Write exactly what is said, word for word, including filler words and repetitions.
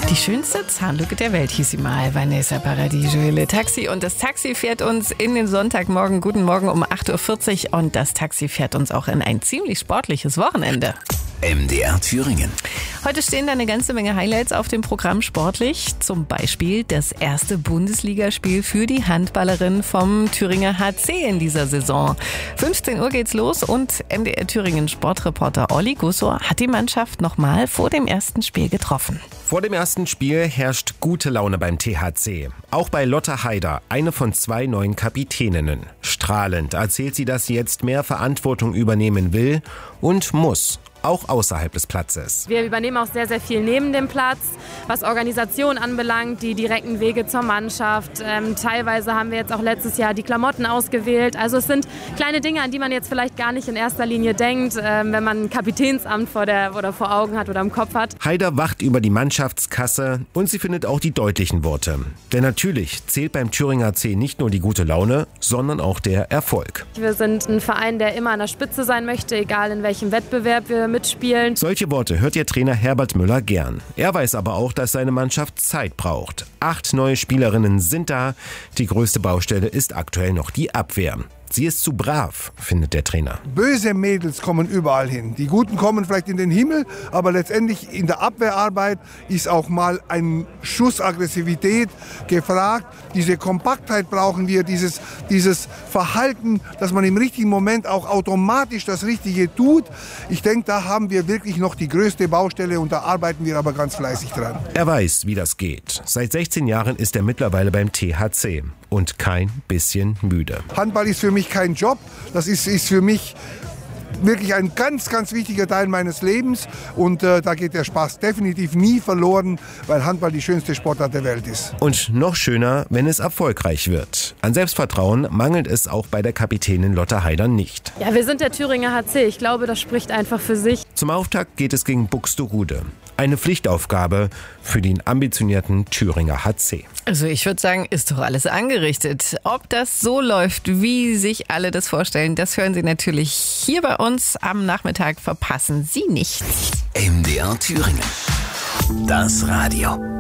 Die schönste Zahnlücke der Welt hieß sie mal, Vanessa Paradiso, Le Taxi. Und das Taxi fährt uns in den Sonntagmorgen. Guten Morgen um acht Uhr vierzig. Und das Taxi fährt uns auch in ein ziemlich sportliches Wochenende. M D R Thüringen. Heute stehen da eine ganze Menge Highlights auf dem Programm sportlich. Zum Beispiel das erste Bundesligaspiel für die Handballerin vom Thüringer H C in dieser Saison. fünfzehn Uhr geht's los und M D R Thüringen Sportreporter Olli Gussor hat die Mannschaft nochmal vor dem ersten Spiel getroffen. Vor dem ersten Spiel herrscht gute Laune beim T H C. Auch bei Lotta Haider, eine von zwei neuen Kapitäninnen. Strahlend erzählt sie, dass sie jetzt mehr Verantwortung übernehmen will und muss. Auch außerhalb des Platzes. Wir übernehmen auch sehr, sehr viel neben dem Platz, was Organisation anbelangt, die direkten Wege zur Mannschaft. Ähm, teilweise haben wir jetzt auch letztes Jahr die Klamotten ausgewählt. Also es sind kleine Dinge, an die man jetzt vielleicht gar nicht in erster Linie denkt, ähm, wenn man ein Kapitänsamt vor, der, oder vor Augen hat oder im Kopf hat. Haider wacht über die Mannschaftskasse und sie findet auch die deutlichen Worte. Denn natürlich zählt beim Thüringer C nicht nur die gute Laune, sondern auch der Erfolg. Wir sind ein Verein, der immer an der Spitze sein möchte, egal in welchem Wettbewerb wir mitspielen. Solche Worte hört ihr Trainer Herbert Müller gern. Er weiß aber auch, dass seine Mannschaft Zeit braucht. Acht neue Spielerinnen sind da. Die größte Baustelle ist aktuell noch die Abwehr. Sie ist zu brav, findet der Trainer. Böse Mädels kommen überall hin. Die Guten kommen vielleicht in den Himmel, aber letztendlich in der Abwehrarbeit ist auch mal ein Schuss Aggressivität gefragt. Diese Kompaktheit brauchen wir, dieses, dieses Verhalten, dass man im richtigen Moment auch automatisch das Richtige tut. Ich denke, da haben wir wirklich noch die größte Baustelle und da arbeiten wir aber ganz fleißig dran. Er weiß, wie das geht. Seit sechzehn Jahren ist er mittlerweile beim T H C und kein bisschen müde. Handball ist für mich kein Job, das ist, ist für mich wirklich ein ganz, ganz wichtiger Teil meines Lebens und äh, da geht der Spaß definitiv nie verloren, weil Handball die schönste Sportart der Welt ist. Und noch schöner, wenn es erfolgreich wird. An Selbstvertrauen mangelt es auch bei der Kapitänin Lotta Haider nicht. Ja, wir sind der Thüringer H C. Ich glaube, das spricht einfach für sich. Zum Auftakt geht es gegen Buxtehude. Eine Pflichtaufgabe für den ambitionierten Thüringer H C. Also ich würde sagen, ist doch alles angerichtet. Ob das so läuft, wie sich alle das vorstellen, das hören Sie natürlich hier bei uns am Nachmittag. Verpassen Sie nicht. M D R Thüringen. Das Radio.